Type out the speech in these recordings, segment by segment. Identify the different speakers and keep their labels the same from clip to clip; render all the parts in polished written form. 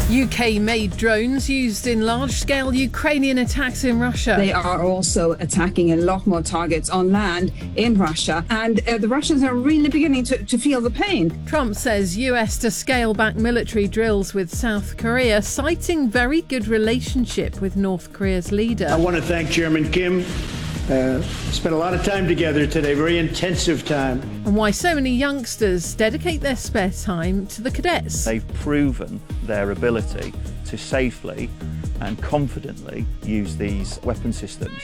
Speaker 1: UK-made drones used in large-scale Ukrainian attacks in Russia.
Speaker 2: They are also attacking a lot more targets on land in Russia, and the Russians are really beginning to feel the pain.
Speaker 1: Trump says US to scale back military drills with South Korea, citing very good relationship with North Korea's leader.
Speaker 3: I want to thank Chairman Kim. Spent a lot of time together today, very intensive time.
Speaker 1: And why so many youngsters dedicate their spare time to the cadets.
Speaker 4: They've proven their ability to safely and confidently use these weapon systems.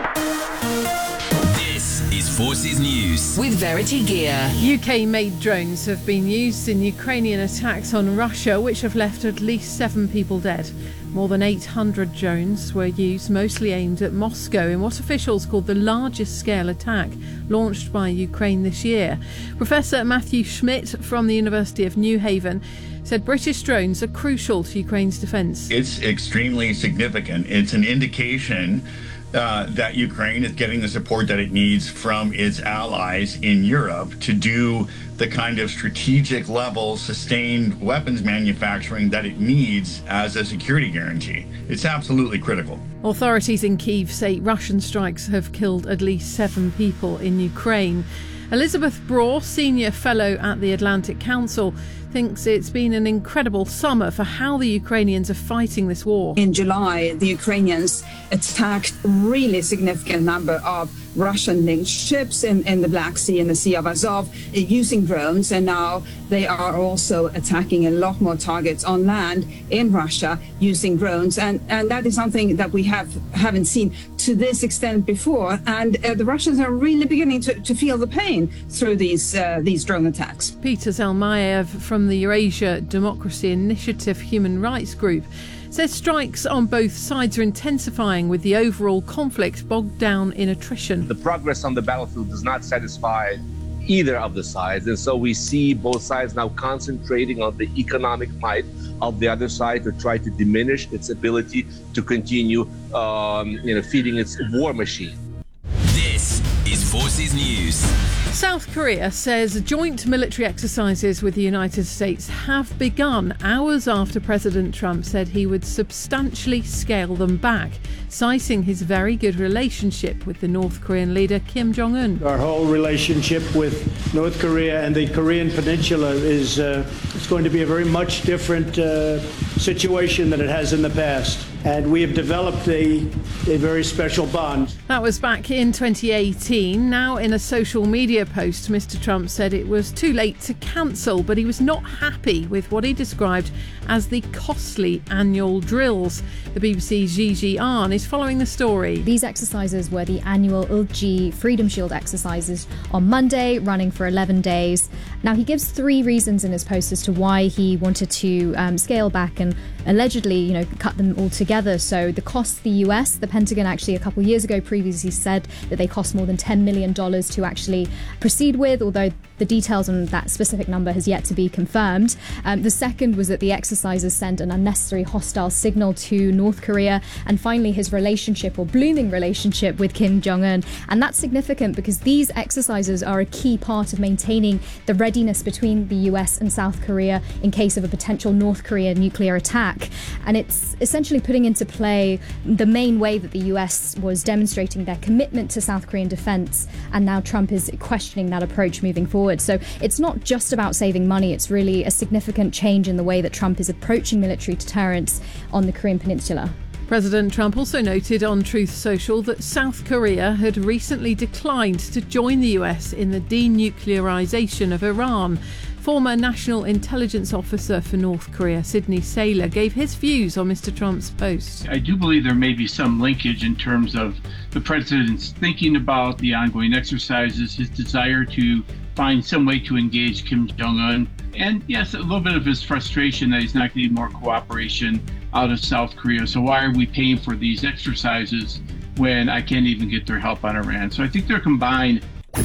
Speaker 5: This is Forces News
Speaker 6: with Verity Gear.
Speaker 1: UK-made drones have been used in Ukrainian attacks on Russia, which have left at least 7 people dead. More than 800 drones were used, mostly aimed at Moscow, in what officials called the largest scale attack launched by Ukraine this year. Professor Matthew Schmidt from the University of New Haven said British drones are crucial to Ukraine's defence.
Speaker 7: It's extremely significant. It's an indication that Ukraine is getting the support that it needs from its allies in Europe to do the kind of strategic level sustained weapons manufacturing that it needs as a security guarantee. It's absolutely critical.
Speaker 1: Authorities in Kyiv say Russian strikes have killed at least 7 people in Ukraine. Elizabeth Braw, Senior Fellow at the Atlantic Council, thinks it's been an incredible summer for how the Ukrainians are fighting this war.
Speaker 2: In July, the Ukrainians attacked a really significant number of Russian-linked ships in the Black Sea and the Sea of Azov using drones, and now they are also attacking a lot more targets on land in Russia using drones, and that is something that we haven't seen to this extent before, and the Russians are really beginning to feel the pain through these drone attacks.
Speaker 1: Peter Zelmayev from the Eurasia Democracy Initiative Human Rights Group says strikes on both sides are intensifying, with the overall conflict bogged down in attrition.
Speaker 8: The progress on the battlefield does not satisfy either of the sides, and so we see both sides now concentrating on the economic might of the other side to try to diminish its ability to continue feeding its war machine.
Speaker 5: This is Forces News.
Speaker 1: South Korea says joint military exercises with the United States have begun hours after President Trump said he would substantially scale them back, citing his very good relationship with the North Korean leader Kim Jong-un.
Speaker 3: Our whole relationship with North Korea and the Korean Peninsula is it's going to be a very much different situation than it has in the past. And we have developed a very special bond.
Speaker 1: That was back in 2018. Now, in a social media post, Mr. Trump said it was too late to cancel, but he was not happy with what he described as the costly annual drills. The BBC's Gigi Ahn is following the story.
Speaker 9: These exercises were the annual Ulji Freedom Shield exercises on Monday, running for 11 days. Now, he gives 3 reasons in his post as to why he wanted to scale back and allegedly, cut them all together. So the cost, the US, the Pentagon actually a couple of years ago previously said that they cost more than $10 million to actually proceed with, although the details on that specific number has yet to be confirmed. The second was that the exercises sent an unnecessary hostile signal to North Korea, and finally his relationship, or blooming relationship, with Kim Jong-un. And that's significant because these exercises are a key part of maintaining the readiness between the US and South Korea in case of a potential North Korea nuclear attack. And it's essentially putting into play the main way that the US was demonstrating their commitment to South Korean defense, and now Trump is questioning that approach moving forward. So it's not just about saving money, it's really a significant change in the way that Trump is approaching military deterrence on the Korean Peninsula.
Speaker 1: President Trump also noted on Truth Social that South Korea had recently declined to join the US in the denuclearization of Iran. Former National Intelligence Officer for North Korea, Sidney Saylor, gave his views on Mr. Trump's post.
Speaker 10: I do believe there may be some linkage in terms of the president's thinking about the ongoing exercises, his desire to find some way to engage Kim Jong-un, and yes, a little bit of his frustration that he's not getting more cooperation out of South Korea. So why are we paying for these exercises when I can't even get their help on Iran? So I think they're combined.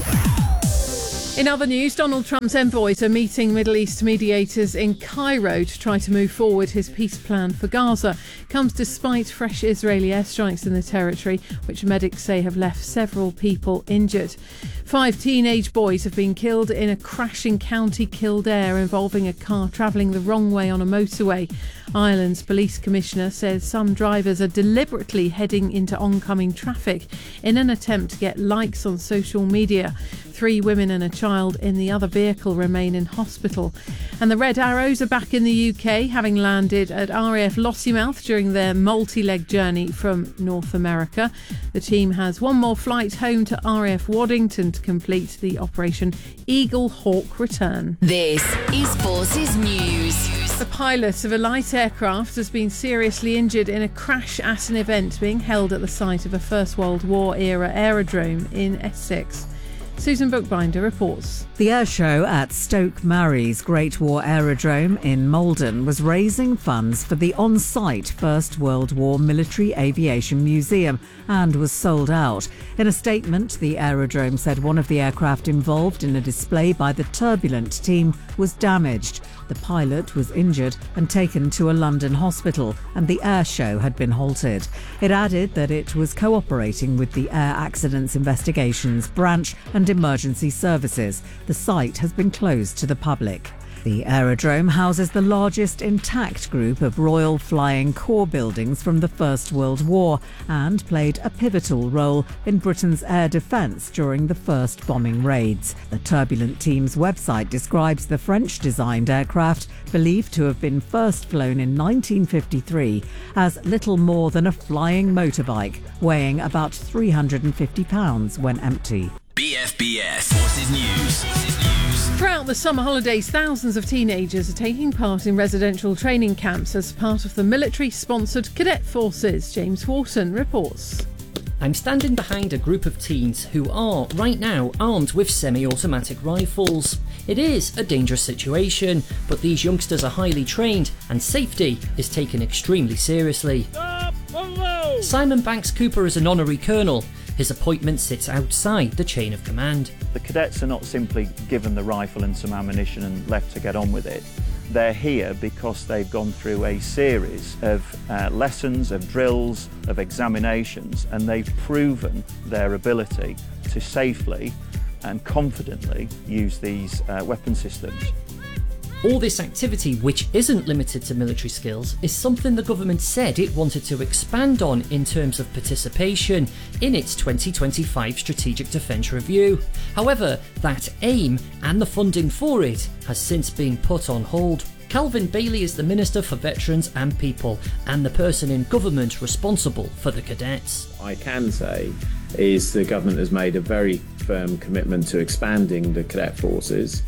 Speaker 1: In other news, Donald Trump's envoys are meeting Middle East mediators in Cairo to try to move forward his peace plan for Gaza. Comes despite fresh Israeli airstrikes in the territory, which medics say have left several people injured. 5 teenage boys have been killed in a crash in County Kildare involving a car travelling the wrong way on a motorway. Ireland's police commissioner says some drivers are deliberately heading into oncoming traffic in an attempt to get likes on social media. 3 women and a child in the other vehicle remain in hospital. And the Red Arrows are back in the UK, having landed at RAF Lossiemouth during their multi-leg journey from North America. The team has one more flight home to RAF Waddington to complete the Operation Eagle Hawk return.
Speaker 6: This is Forces News.
Speaker 1: The pilot of a light aircraft has been seriously injured in a crash at an event being held at the site of a First World War era aerodrome in Essex. Susan Bookbinder reports.
Speaker 11: The air show at Stoke Marie's Great War Aerodrome in Malden was raising funds for the on-site First World War Military Aviation Museum and was sold out. In a statement, the aerodrome said one of the aircraft involved in a display by the Turbulent team was damaged. The pilot was injured and taken to a London hospital, and the air show had been halted. It added that it was cooperating with the Air Accidents Investigations Branch and Emergency Services. The site has been closed to the public. The aerodrome houses the largest intact group of Royal Flying Corps buildings from the First World War and played a pivotal role in Britain's air defence during the first bombing raids. The Turbulent team's website describes the French-designed aircraft, believed to have been first flown in 1953, as little more than a flying motorbike, weighing about 350 pounds when empty.
Speaker 5: BFBS Forces News.
Speaker 1: Throughout the summer holidays, thousands of teenagers are taking part in residential training camps as part of the military-sponsored cadet forces. James Wharton reports.
Speaker 12: I'm standing behind a group of teens who are, right now, armed with semi-automatic rifles. It is a dangerous situation, but these youngsters are highly trained and safety is taken extremely seriously. Simon Banks Cooper is an honorary colonel. His appointment sits outside the chain of command.
Speaker 4: The cadets are not simply given the rifle and some ammunition and left to get on with it. They're here because they've gone through a series of lessons, of drills, of examinations, and they've proven their ability to safely and confidently use these weapon systems.
Speaker 12: All this activity, which isn't limited to military skills, is something the government said it wanted to expand on in terms of participation in its 2025 Strategic Defence Review. However, that aim and the funding for it has since been put on hold. Calvin Bailey is the Minister for Veterans and People and the person in government responsible for the cadets.
Speaker 13: I can say is the government has made a very firm commitment to expanding the cadet forces.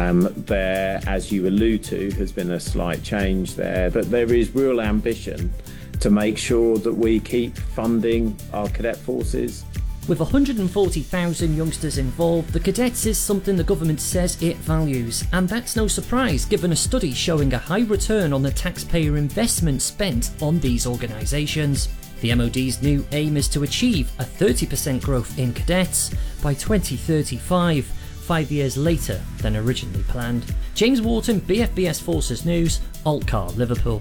Speaker 13: There, as you allude to, has been a slight change there, but there is real ambition to make sure that we keep funding our cadet forces.
Speaker 12: With 140,000 youngsters involved, the cadets is something the government says it values, and that's no surprise given a study showing a high return on the taxpayer investment spent on these organisations. The MOD's new aim is to achieve a 30% growth in cadets by 2035. 5 years later than originally planned. James Wharton, BFBS Forces News, Altcar, Liverpool.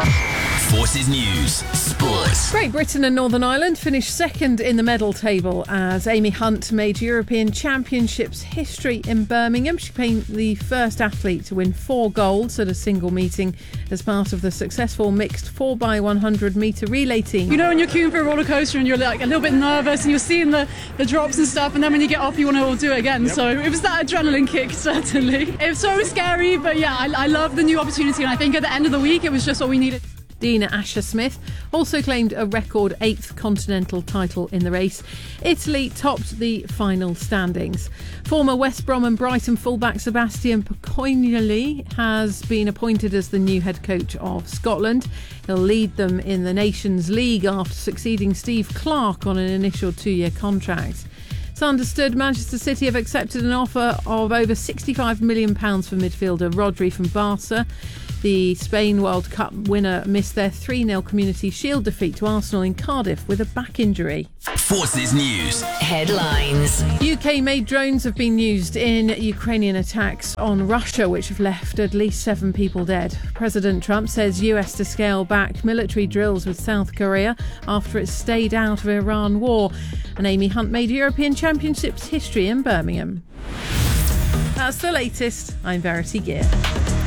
Speaker 5: Forces News Sports.
Speaker 1: Great Britain and Northern Ireland finished second in the medal table as Amy Hunt made European Championships history in Birmingham. She became the first athlete to win 4 golds at a single meeting as part of the successful mixed 4x100 metre relay team.
Speaker 14: You know when you're queuing for a roller coaster and you're like a little bit nervous and you're seeing the drops and stuff, and then when you get off you want to all do it again. Yep. So it was that adrenaline kick, certainly. It was so scary, but yeah, I love the new opportunity, and I think at the end of the week it was just what we needed.
Speaker 1: Dina Asher-Smith also claimed a record 8th continental title in the race. Italy topped the final standings. Former West Brom and Brighton fullback Sebastian Pocognoli has been appointed as the new head coach of Scotland. He'll lead them in the Nations League after succeeding Steve Clarke on an initial 2-year contract. It's understood Manchester City have accepted an offer of over £65 million for midfielder Rodri from Barca. The Spain World Cup winner missed their 3-0 Community Shield defeat to Arsenal in Cardiff with a back injury.
Speaker 5: Forces News
Speaker 6: Headlines.
Speaker 1: UK-made drones have been used in Ukrainian attacks on Russia, which have left at least 7 people dead. President Trump says US to scale back military drills with South Korea after it stayed out of Iran war. And Amy Hunt made European Championships history in Birmingham. That's the latest. I'm Verity Gear.